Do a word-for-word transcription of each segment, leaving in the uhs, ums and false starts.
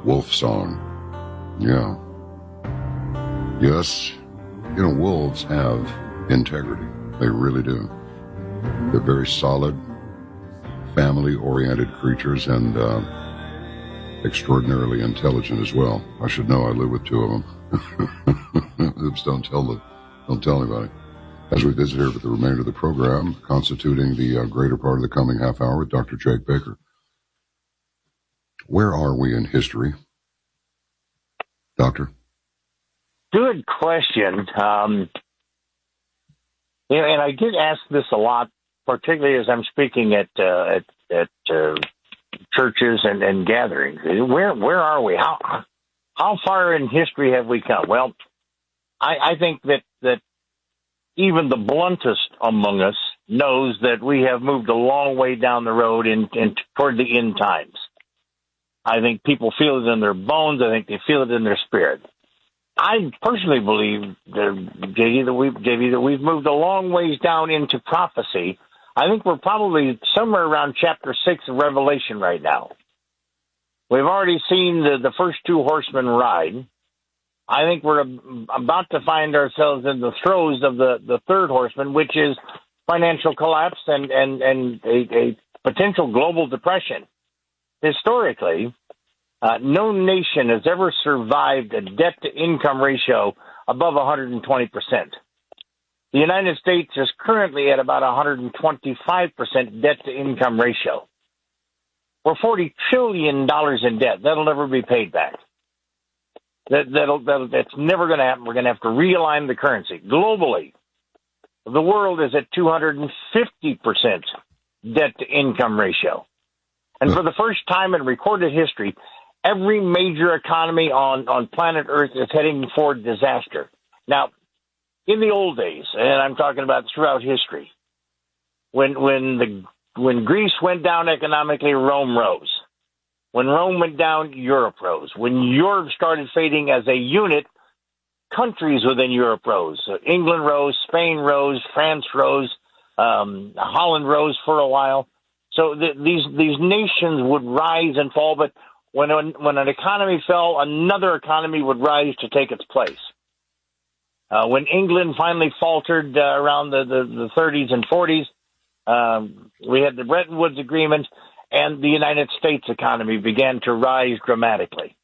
Wolf Song. Yeah. Yes, you know, wolves have integrity. They really do. They're very solid, family-oriented creatures and uh, extraordinarily intelligent as well. I should know. I live with two of them. Oops, don't tell the, don't tell anybody. As we visit here with the remainder of the program, constituting the uh, greater part of the coming half hour with Doctor Jake Baker. Where are we in history, Doctor? Good question. Um, you know, and I get asked this a lot, particularly as I'm speaking at uh, at, at uh, churches and, and gatherings. Where where are we? How how far in history have we come? Well, I, I think that that even the bluntest among us knows that we have moved a long way down the road in, in toward the end times. I think people feel it in their bones. I think they feel it in their spirit. I personally believe, that, J D, that we've, J D, that we've moved a long ways down into prophecy. I think we're probably somewhere around chapter six of Revelation right now. We've already seen the, the first two horsemen ride. I think we're about to find ourselves in the throes of the, the third horseman, which is financial collapse and, and, and a, a potential global depression. Historically, uh, no nation has ever survived a debt-to-income ratio above one hundred twenty percent. The United States is currently at about one hundred twenty-five percent debt-to-income ratio. We're forty trillion dollars in debt. That'll never be paid back. That, that'll, that'll, that's never going to happen. We're going to have to realign the currency. Globally, the world is at two hundred fifty percent debt-to-income ratio. And for the first time in recorded history, every major economy on, on planet Earth is heading for disaster. Now, in the old days, and I'm talking about throughout history, when when the when Greece went down economically, Rome rose. When Rome went down, Europe rose. When Europe started fading as a unit, countries within Europe rose. So England rose, Spain rose, France rose, um, Holland rose for a while. So th- these these nations would rise and fall, but when when an economy fell, another economy would rise to take its place. Uh, when England finally faltered uh, around the, the, the thirties and forties, um, we had the Bretton Woods Agreement, and the United States economy began to rise dramatically.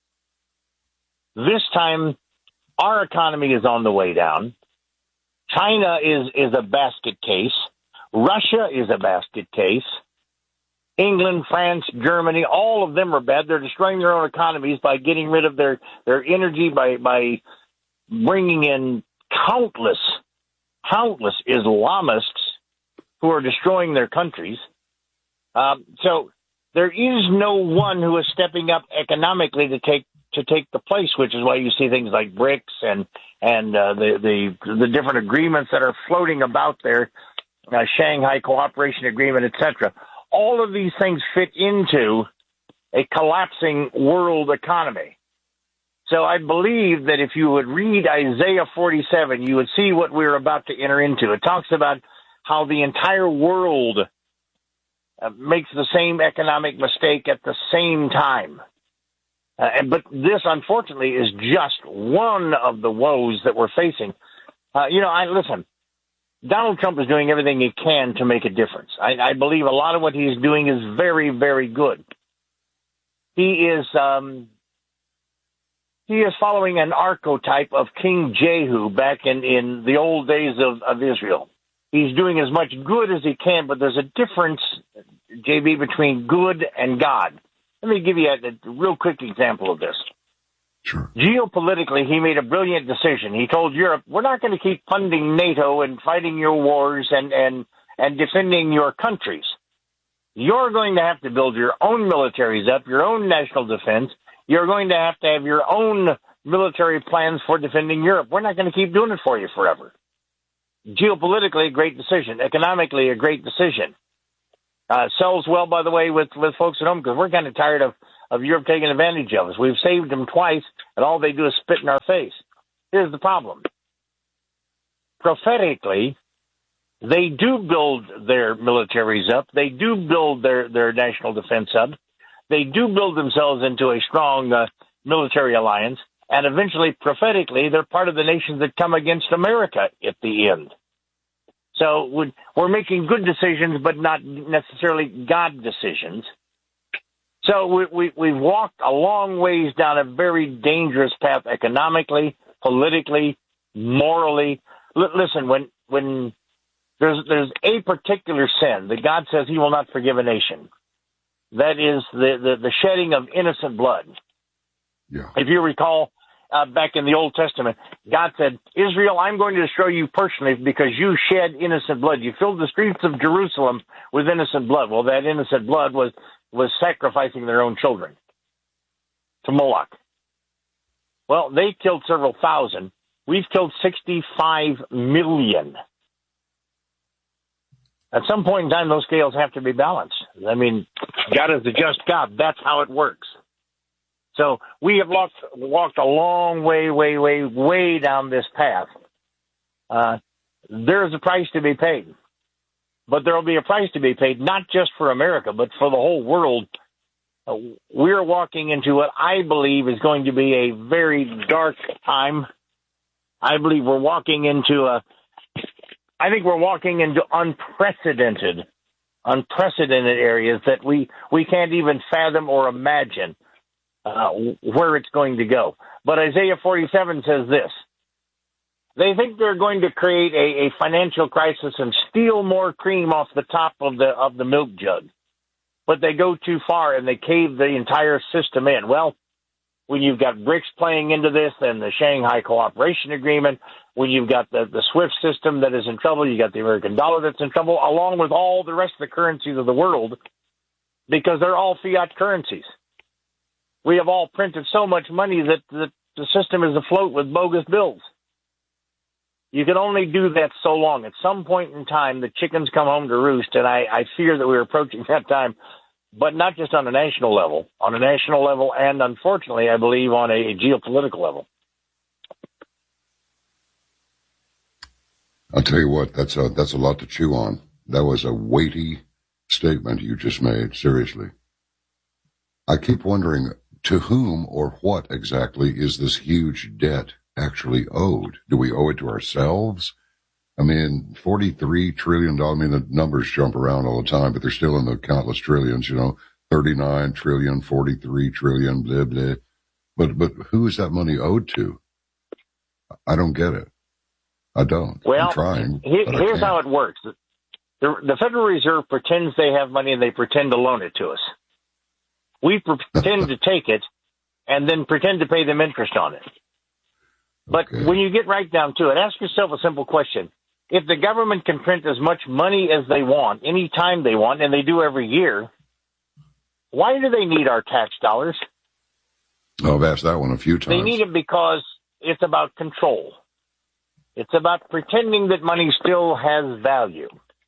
This time, our economy is on the way down. China is, is a basket case. Russia is a basket case. England, France, Germany, all of them are bad. They're destroying their own economies by getting rid of their, their energy, by, by bringing in countless, countless Islamists who are destroying their countries. Um, so there is no one who is stepping up economically to take to take the place, which is why you see things like BRICS and and uh, the the the different agreements that are floating about there, uh, Shanghai Cooperation Agreement, et cetera. All of these things fit into a collapsing world economy. So I believe that if you would read Isaiah forty-seven, you would see what we're about to enter into. It talks about how the entire world uh, makes the same economic mistake at the same time. Uh, and, but this, unfortunately, is just one of the woes that we're facing. Uh, you know, I listen, Donald Trump is doing everything he can to make a difference. I, I believe a lot of what he's doing is very, very good. He is um, he is following an archetype of King Jehu back in, in the old days of, of Israel. He's doing as much good as he can, but there's a difference, J B, between good and God. Let me give you a, a real quick example of this. Sure. Geopolitically, he made a brilliant decision. He told Europe, we're not going to keep funding NATO and fighting your wars and, and, and defending your countries. You're going to have to build your own militaries up, your own national defense. You're going to have to have your own military plans for defending Europe. We're not going to keep doing it for you forever. Geopolitically, a great decision. Economically, a great decision. Uh, sells well, by the way, with, with folks at home, because we're kind of tired of, of Europe taking advantage of us. We've saved them twice, and all they do is spit in our face. Here's the problem. Prophetically, they do build their militaries up. They do build their, their national defense up. they do build themselves into a strong uh, military alliance, and eventually, prophetically, they're part of the nations that come against America at the end. So we're making good decisions, but not necessarily God decisions. So we, we, we've walked a long ways down a very dangerous path economically, politically, morally. L- listen, when when there's there's a particular sin that God says he will not forgive a nation, that is the, the, the shedding of innocent blood. Yeah. If you recall, uh, back in the Old Testament, God said, Israel, I'm going to destroy you personally because you shed innocent blood. You filled the streets of Jerusalem with innocent blood. Well, that innocent blood was was sacrificing their own children to Moloch. Well, they killed several thousand. We've killed sixty-five million. At some point in time, those scales have to be balanced. I mean, God is a just God. That's how it works. So we have walked, walked a long way, way, way, way down this path. Uh, there is a price to be paid. But there will be a price to be paid, not just for America, but for the whole world. Uh, we're walking into what I believe is going to be a very dark time. I believe we're walking into a, I think we're walking into unprecedented, unprecedented areas that we, we can't even fathom or imagine uh, where it's going to go. But Isaiah forty-seven says this. They think they're going to create a, a financial crisis and steal more cream off the top of the of the milk jug. But they go too far and they cave the entire system in. Well, when you've got BRICS playing into this and the Shanghai Cooperation Agreement, when you've got the, the SWIFT system that is in trouble, you got the American dollar that's in trouble, along with all the rest of the currencies of the world, because they're all fiat currencies. We have all printed so much money that, that the system is afloat with bogus bills. You can only do that so long. At some point in time, the chickens come home to roost, and I, I fear that we're approaching that time, but not just on a national level, on a national level, and unfortunately, I believe, on a, a geopolitical level. I'll tell you what, that's a, that's a lot to chew on. That was a weighty statement you just made, seriously. I keep wondering, to whom or what exactly is this huge debt actually owed? Do we owe it to ourselves? I mean, forty-three trillion dollars, I mean, the numbers jump around all the time, but they're still in the countless trillions, you know, thirty-nine trillion, forty-three trillion, blah, blah. But, but who is that money owed to? I don't get it. I don't. Well, I'm trying. Here, but here's how it works. The, the Federal Reserve pretends they have money and they pretend to loan it to us. We pretend to take it and then pretend to pay them interest on it. But okay. When you get right down to it, ask yourself a simple question. If the government can print as much money as they want, any time they want, and they do every year, why do they need our tax dollars? Oh, I've asked that one a few times. They need it because it's about control. It's about pretending that money still has value.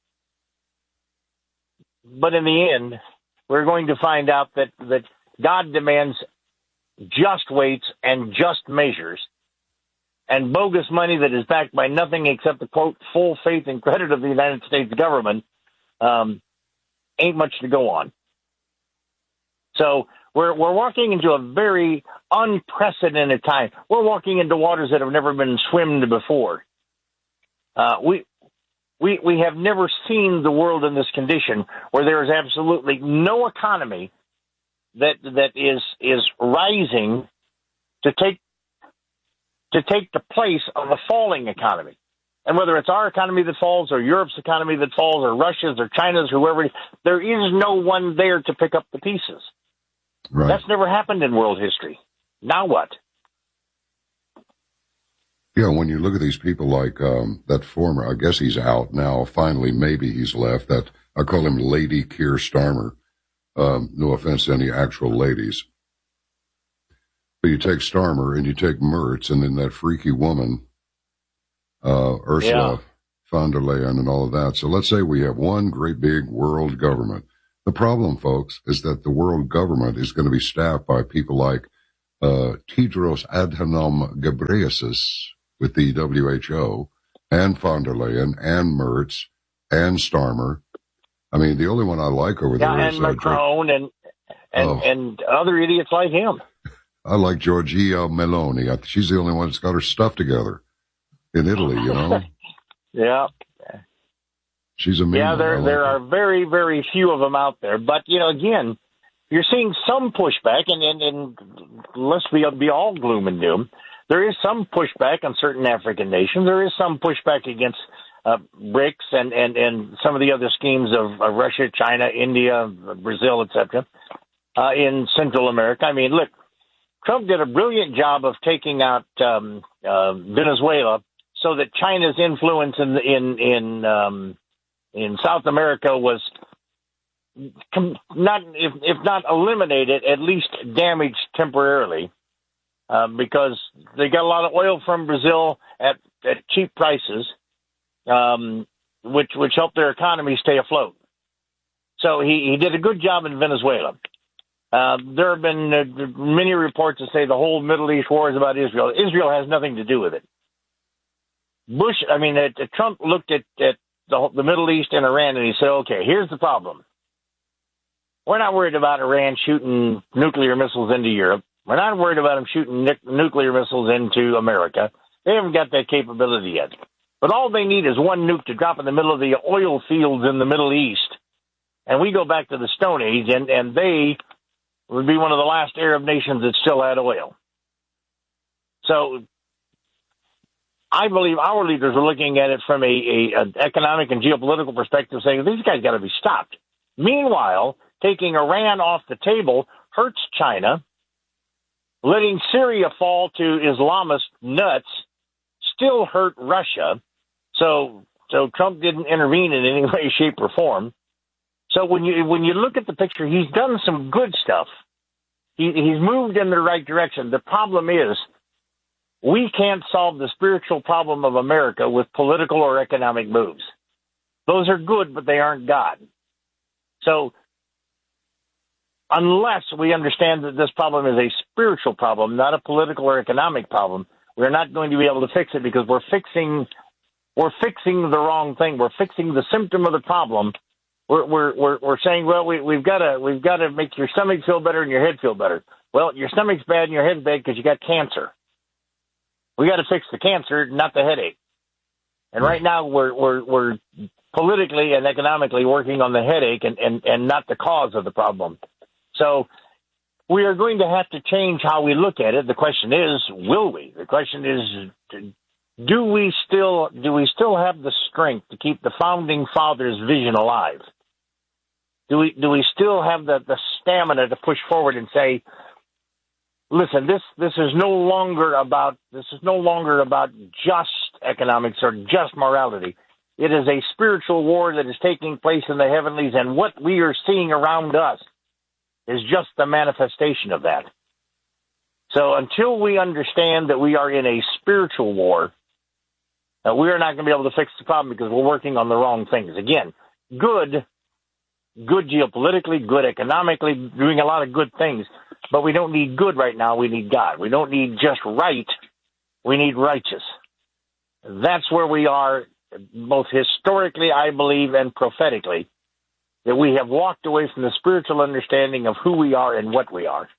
But in the end, we're going to find out that, that God demands just weights and just measures, and bogus money that is backed by nothing except the, quote, full faith and credit of the United States government um, ain't much to go on. So we're we're walking into a very unprecedented time. We're walking into waters that have never been swimmed before. Uh, we we we have never seen the world in this condition where there is absolutely no economy that that is is rising to take to take the place of a falling economy. And whether it's our economy that falls or Europe's economy that falls or Russia's or China's, whoever, there is no one there to pick up the pieces. Right. That's never happened in world history. Now what? Yeah, when you look at these people like um, that former, I guess he's out now, finally, maybe he's left, that I call him Lady Keir Starmer. Um, no offense to any actual ladies. But you take Starmer and you take Mertz and then that freaky woman, uh, Ursula yeah. von der Leyen and all of that. So let's say we have one great big world government. The problem, folks, is that the world government is going to be staffed by people like uh, Tedros Adhanom Ghebreyesus with the W H O and von der Leyen and Mertz and Starmer. I mean, the only one I like over yeah, there and is Macron uh, and and, oh. and other idiots like him. I like Giorgia Meloni. I, she's the only one that's got her stuff together in Italy, you know? Yeah. She's a mean Yeah, one. there like there her. are very, very few of them out there. But, you know, again, you're seeing some pushback, and, and, and let's be, be all gloom and doom. There is some pushback on certain African nations. There is some pushback against uh, BRICS and, and, and some of the other schemes of, of Russia, China, India, Brazil, et cetera, uh, in Central America. I mean, look, Trump did a brilliant job of taking out um, uh, Venezuela so that China's influence in in in um, in South America was not, if, if not eliminated, at least damaged temporarily, uh, because they got a lot of oil from Brazil at, at cheap prices, um, which which helped their economy stay afloat. So he, he did a good job in Venezuela. Uh, there have been uh, many reports that say the whole Middle East war is about Israel. Israel has nothing to do with it. Bush, I mean, uh, Trump looked at, at the, the Middle East and Iran, and he said, okay, here's the problem. We're not worried about Iran shooting nuclear missiles into Europe. We're not worried about them shooting nu- nuclear missiles into America. They haven't got that capability yet. But all they need is one nuke to drop in the middle of the oil fields in the Middle East. And we go back to the Stone Age, and, and they would be one of the last Arab nations that still had oil. So I believe our leaders are looking at it from a, a an economic and geopolitical perspective, saying these guys got to be stopped. Meanwhile, taking Iran off the table hurts China. Letting Syria fall to Islamist nuts still hurt Russia. So, so Trump didn't intervene in any way, shape, or form. So when you when you look at the picture, he's done some good stuff. He, he's moved in the right direction. The problem is we can't solve the spiritual problem of America with political or economic moves. Those are good, but they aren't God. So unless we understand that this problem is a spiritual problem, not a political or economic problem, we're not going to be able to fix it, because we're fixing we're fixing the wrong thing. We're fixing the symptom of the problem. We're we're we're, we're saying, well, we, we've got to we've got to make your stomach feel better and your head feel better. Well, your stomach's bad and your head's bad because you got cancer. We got to fix the cancer, not the headache. And right now, we're we're we're politically and economically working on the headache and, and, and not the cause of the problem. So we are going to have to change how we look at it. The question is, will we? The question is, do we still do we still have the strength to keep the founding fathers' vision alive? Do we do we still have the, the stamina to push forward and say, listen, this this is no longer about this is no longer about just economics or just morality. It is a spiritual war that is taking place in the heavenlies, and what we are seeing around us is just the manifestation of that. So until we understand that we are in a spiritual war, uh, we are not going to be able to fix the problem, because we're working on the wrong things. Again, good, good geopolitically, good economically, doing a lot of good things, but we don't need good right now. We need God. We don't need just right. We need righteous. That's where we are, both historically, I believe, and prophetically, that we have walked away from the spiritual understanding of who we are and what we are.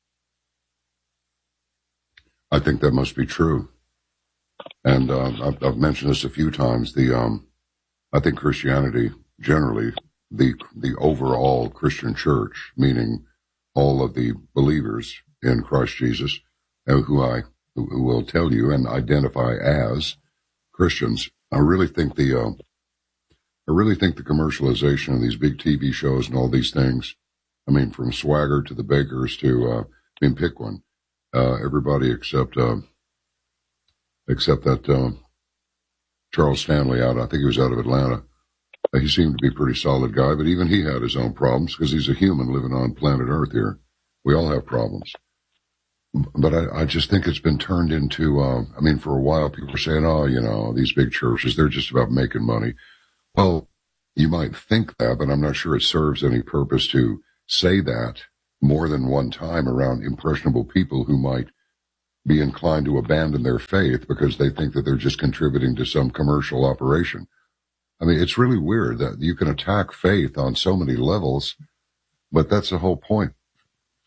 I think that must be true. And uh, I've, I've mentioned this a few times. The um, I think Christianity, generally, the the overall Christian church, meaning all of the believers in Christ Jesus, uh, who I who will tell you and identify as Christians, I really think the uh, I really think the commercialization of these big T V shows and all these things, I mean, from Swagger to the Bakers to, uh, I mean, pick one. Uh, everybody except, uh, except that, uh, Charles Stanley out, I think he was out of Atlanta. Uh, he seemed to be a pretty solid guy, but even he had his own problems, because he's a human living on planet Earth here. We all have problems. But I, I just think it's been turned into, uh, I mean, for a while people were saying, oh, you know, these big churches, they're just about making money. Well, you might think that, but I'm not sure it serves any purpose to say that more than one time around impressionable people who might be inclined to abandon their faith because they think that they're just contributing to some commercial operation. I mean, it's really weird that you can attack faith on so many levels, but that's the whole point.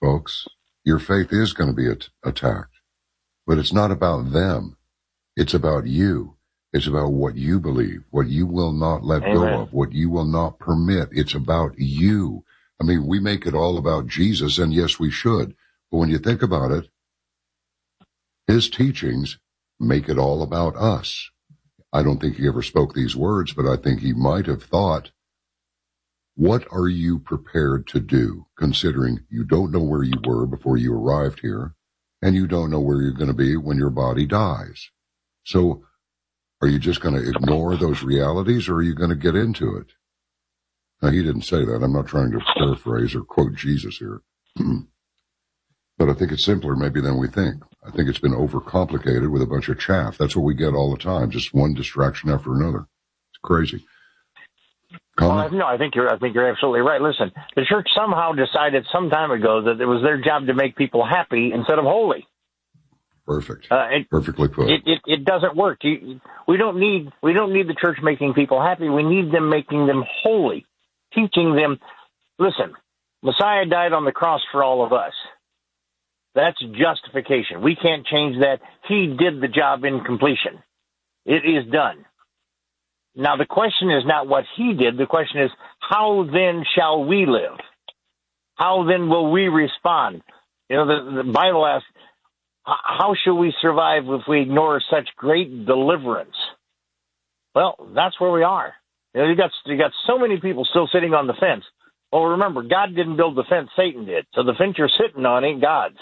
folks. Your faith is going to be at- attacked. But it's not about them. It's about you. It's about what you believe, what you will not let Amen. go of, what you will not permit. It's about you. I mean, we make it all about Jesus, and yes, we should. But when you think about it, his teachings make it all about us. I don't think he ever spoke these words, but I think he might have thought, what are you prepared to do, considering you don't know where you were before you arrived here, and you don't know where you're going to be when your body dies? So are you just going to ignore those realities, or are you going to get into it? Now, he didn't say that. I'm not trying to paraphrase or quote Jesus here. But I think it's simpler maybe than we think. I think it's been overcomplicated with a bunch of chaff. That's what we get all the time, just one distraction after another. It's crazy. Well, no, I think you're. I think you're absolutely right. Listen, the church somehow decided some time ago that it was their job to make people happy instead of holy. Perfect. Uh, it, Perfectly put. It, it, it doesn't work. You, we don't need. We don't need the church making people happy. We need them making them holy, teaching them. Listen, Messiah died on the cross for all of us. That's justification. We can't change that. He did the job in completion. It is done. Now, the question is not what he did. The question is, how then shall we live? How then will we respond? You know, the, the Bible asks, how shall we survive if we ignore such great deliverance? Well, that's where we are. You know, you got you got so many people still sitting on the fence. Well, remember, God didn't build the fence, Satan did. So the fence you're sitting on ain't God's.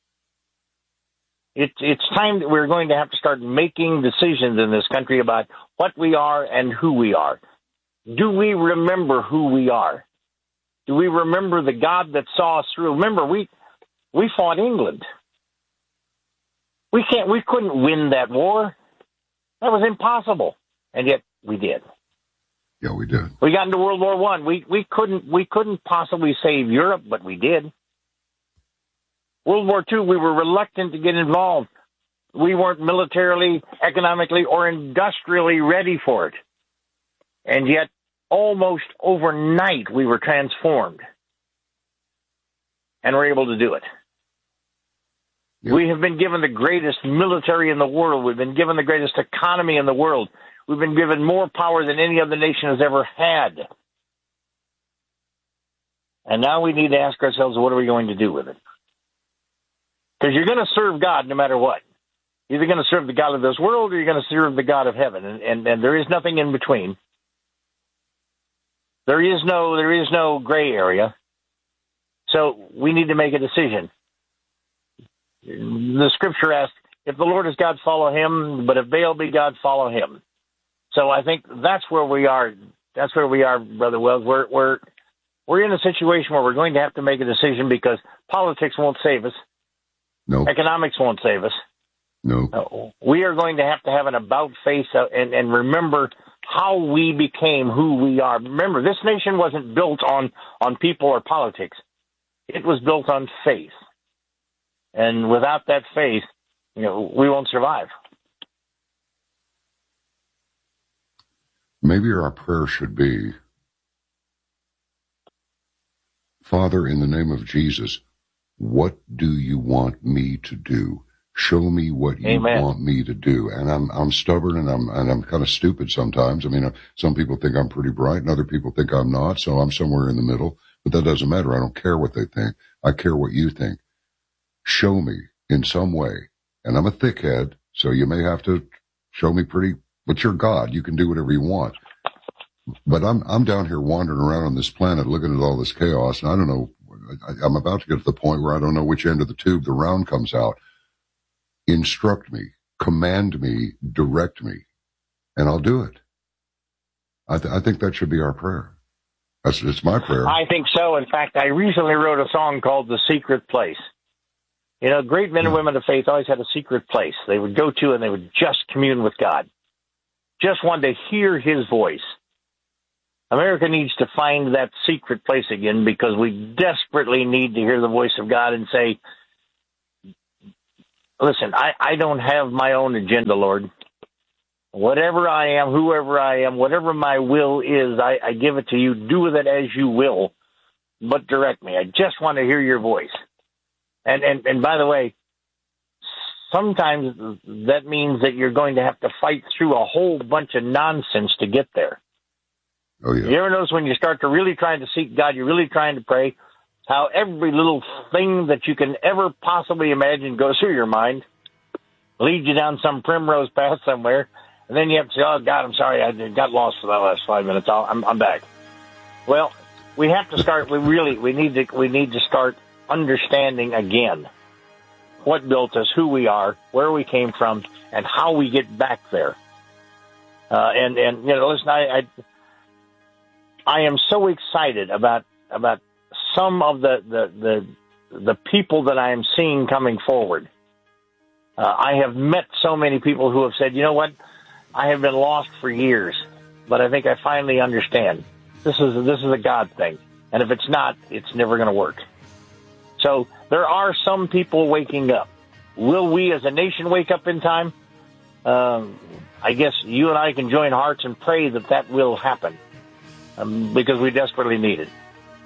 It, it's time that we're going to have to start making decisions in this country about what we are and who we are. Do we remember who we are? Do we remember the God that saw us through? Remember, we we fought England. We can't. We couldn't win that war. That was impossible, and yet we did. Yeah, we did. We got into World War One. We we couldn't we couldn't possibly save Europe, but we did. World War Two, we were reluctant to get involved. We weren't militarily, economically, or industrially ready for it. And yet, almost overnight, we were transformed and were able to do it. Yep. We have been given the greatest military in the world. We've been given the greatest economy in the world. We've been given more power than any other nation has ever had. And now we need to ask ourselves, what are we going to do with it? Because you're going to serve God no matter what. You're either going to serve the God of this world or you're going to serve the God of heaven. And, and, and there is nothing in between. There is no there is no gray area. So we need to make a decision. The scripture asks, if the Lord is God, follow him, but if Baal be God, follow him. So I think that's where we are. That's where we are, Brother Wells. We're we're we're in a situation where we're going to have to make a decision because politics won't save us. No. Economics won't save us. No. Uh, we are going to have to have an about face uh, and, and remember how we became who we are. Remember, this nation wasn't built on, on people or politics. It was built on faith. And without that faith, you know, we won't survive. Maybe our prayer should be, Father, in the name of Jesus, what do you want me to do? Show me what you Amen. want me to do. And I'm I'm stubborn and I'm and I'm kind of stupid sometimes. I mean, some people think I'm pretty bright and other people think I'm not, so I'm somewhere in the middle. But that doesn't matter. I don't care what they think. I care what you think. Show me in some way. And I'm a thickhead, so you may have to show me pretty, but you're God. You can do whatever you want. But I'm I'm down here wandering around on this planet looking at all this chaos, and I don't know. I, I'm about to get to the point where I don't know which end of the tube the round comes out. Instruct me, command me, direct me, and I'll do it. I, th- I think that should be our prayer. That's it's my prayer. I think so. In fact, I recently wrote a song called "The Secret Place." You know, great men and women of faith always had a secret place they would go to, and they would just commune with God. Just wanted to hear His voice. America needs to find that secret place again because we desperately need to hear the voice of God and say, listen, I, I don't have my own agenda, Lord. Whatever I am, whoever I am, whatever my will is, I, I give it to you. Do with it as you will, but direct me. I just want to hear your voice. And, and, and by the way, sometimes that means that you're going to have to fight through a whole bunch of nonsense to get there. Oh, yeah. You ever notice when you start to really trying to seek God, you're really trying to pray, how every little thing that you can ever possibly imagine goes through your mind, leads you down some primrose path somewhere, and then you have to say, oh, God, I'm sorry, I got lost for that last five minutes. I'll, I'm, I'm back. Well, we have to start, we really, we need to, we need to start understanding again what built us, who we are, where we came from, and how we get back there. Uh, and, and, you know, listen, I, I, I am so excited about, about some of the, the, the, the people that I am seeing coming forward. Uh, I have met so many people who have said, you know what, I have been lost for years, but I think I finally understand. This is, this is a God thing. And if it's not, it's never going to work. So there are some people waking up. Will we as a nation wake up in time? Um, I guess you and I can join hearts and pray that that will happen, um, because we desperately need it.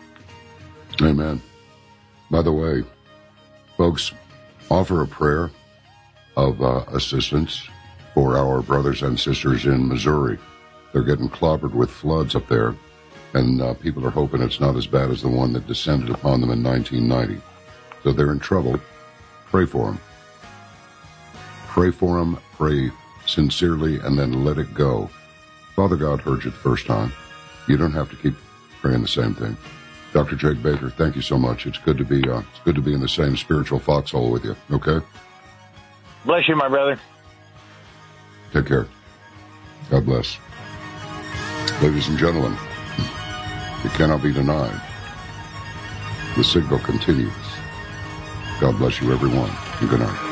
Amen. By the way, folks, offer a prayer of uh, assistance for our brothers and sisters in Missouri. They're getting clobbered with floods up there, and uh, people are hoping it's not as bad as the one that descended upon them in nineteen ninety. So they're in trouble. Pray for them. Pray for them. Pray sincerely, and then let it go. Father God heard you the first time. You don't have to keep praying the same thing. Doctor Jake Baker, thank you so much. It's good to be uh, it's good to be in the same spiritual foxhole with you. Okay? Bless you, my brother. Take care. God bless. Ladies and gentlemen, it cannot be denied. The signal continues. God bless you, everyone, and good night.